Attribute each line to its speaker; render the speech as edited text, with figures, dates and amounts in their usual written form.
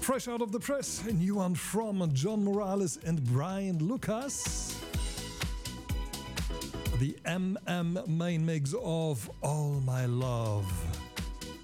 Speaker 1: Fresh out of the press, a new one from John Morales and Brian Lucas. The MM main mix of All My Love.